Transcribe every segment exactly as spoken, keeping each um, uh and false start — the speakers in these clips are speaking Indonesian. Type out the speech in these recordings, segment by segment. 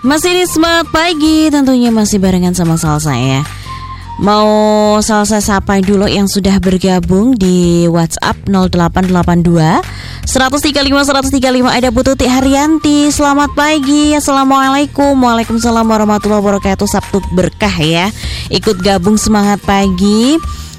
Masih di Smart Pagi, tentunya masih barengan sama Salsa ya. Mau Salsa sapa dulu yang sudah bergabung di WhatsApp nol delapan delapan dua satu tiga lima satu tiga lima. Ada Bu Tuti Haryanti. Selamat pagi. Assalamualaikum. Waalaikumsalam warahmatullahi wabarakatuh. Sabtu berkah ya. Ikut gabung semangat pagi.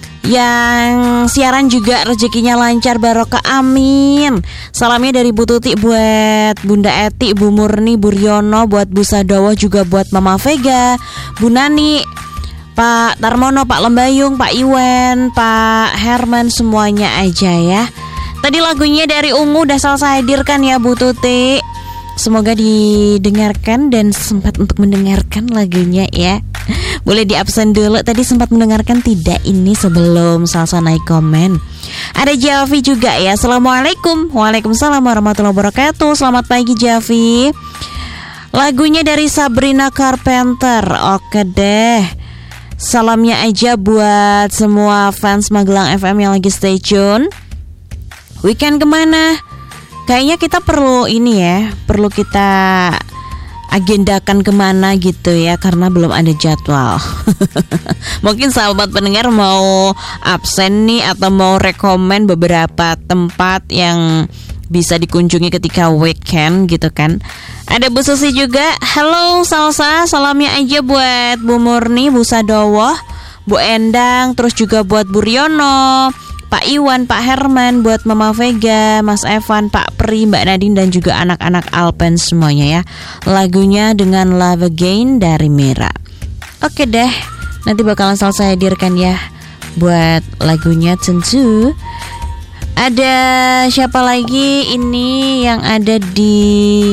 Yang siaran juga rezekinya lancar, barokah, amin. Salamnya dari Bu Tuti buat Bunda Eti, Bu Murni, Bu Riono, buat Bu Sadowo, juga buat Mama Vega, Bu Nani, Pak Tarmono, Pak Lembayung, Pak Iwan, Pak Herman, semuanya aja ya. Tadi lagunya dari Ungu udah selesai hadirkan ya Bu Tuti. Semoga didengarkan dan sempat untuk mendengarkan lagunya ya. Boleh di absen dulu. Tadi sempat mendengarkan tidak ini sebelum Salsa naik komen. Ada Javi juga ya. Assalamualaikum. Waalaikumsalam warahmatullahi wabarakatuh. Selamat pagi Javi. Lagunya dari Sabrina Carpenter. Oke deh. Salamnya aja buat semua fans Magelang F M yang lagi stay tune. Weekend kemana? Kayaknya kita perlu ini ya, perlu kita agendakan kemana gitu ya, karena belum ada jadwal. Mungkin sahabat pendengar mau absen nih atau mau rekomen beberapa tempat yang bisa dikunjungi ketika weekend gitu kan. Ada Bu Susi juga. Halo Salsa, salamnya aja buat Bu Murni, Bu Sadowo, Bu Endang, terus juga buat Bu Riono, Pak Iwan, Pak Herman, buat Mama Vega, Mas Evan, Pak Pri, Mbak Nadine, dan juga anak-anak Alpen semuanya ya. Lagunya dengan Love Again dari Mira. Oke deh, nanti bakalan Salsa hadirkan ya buat lagunya tentu. Ada siapa lagi ini yang ada di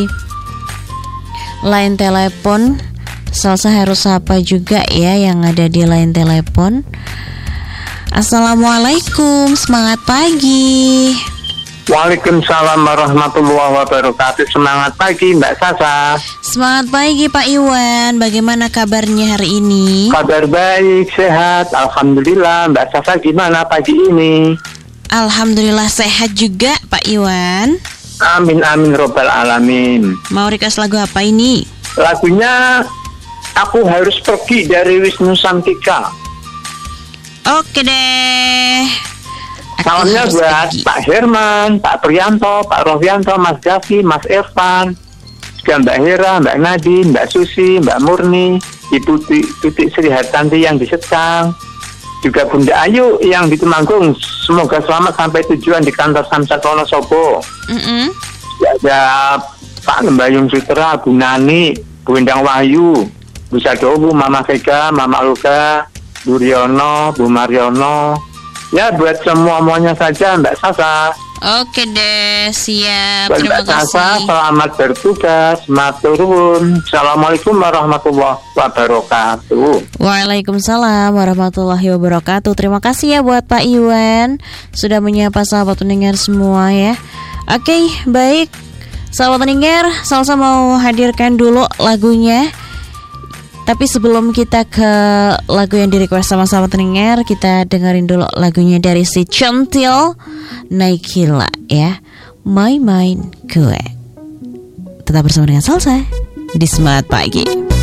line telepon? Salsa harus sapa juga ya yang ada di line telepon. Assalamualaikum, semangat pagi. Waalaikumsalam warahmatullahi wabarakatuh. Semangat pagi Mbak Sasa. Semangat pagi Pak Iwan. Bagaimana kabarnya hari ini? Kabar baik, sehat, alhamdulillah. Mbak Sasa gimana pagi ini? Alhamdulillah sehat juga Pak Iwan. Amin amin robbal alamin. Mau request lagu apa ini? Lagunya Aku Harus Pergi dari Wisnu Santika. Oke deh. Salamnya buat pergi. Pak Herman, Pak Prianto, Pak Rohyanto, Mas Javi, Mas Evan, juga Mbak Hera, Mbak Nadine, Mbak Susi, Mbak Murni, Ibu Tuti Sri Hartanti yang di Secang, juga Bunda Ayu yang di Temanggung. Semoga selamat sampai tujuan di kantor Samsat Wonosobo. Mm-hmm. Ada Pak Lembayung Sutra, Bu Nani, Bu Endang Wahyu, Bu Sadowo, Mama Vega, Mama Luka, Bu Riono, Bu Mariono. Ya buat semua-muanya saja Mbak Sasa. Oke deh, siap. Buat Terima Mbak kasih. Sasa, selamat bertugas, maturun. Assalamualaikum warahmatullahi wabarakatuh. Waalaikumsalam warahmatullahi wabarakatuh. Terima kasih ya buat Pak Iwan sudah menyapa sahabat pendengar semua ya. Oke, baik. Sahabat pendengar, Salsa mau hadirkan dulu lagunya. Tapi sebelum kita ke lagu yang di-request sama sahabat pendengar, kita dengerin dulu lagunya dari si Centil Naikila ya, My Mind Gue. Tetap bersama dengan Salsa di Smart Pagi.